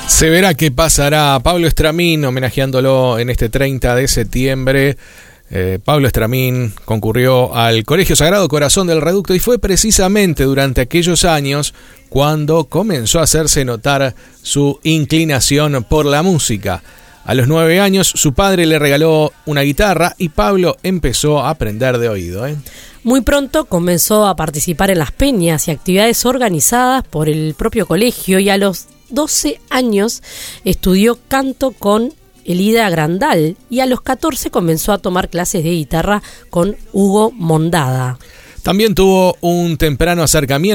Se verá qué pasará. Pablo Estramín, homenajeándolo en este 30 de septiembre. Pablo Estramín concurrió al Colegio Sagrado Corazón del Reducto y fue precisamente durante aquellos años cuando comenzó a hacerse notar su inclinación por la música. A los 9 años su padre le regaló una guitarra y Pablo empezó a aprender de oído. Muy pronto comenzó a participar en las peñas y actividades organizadas por el propio colegio y a los 12 años estudió canto con Elida Grandal y a los 14 comenzó a tomar clases de guitarra con Hugo Mondada. También tuvo un temprano acercamiento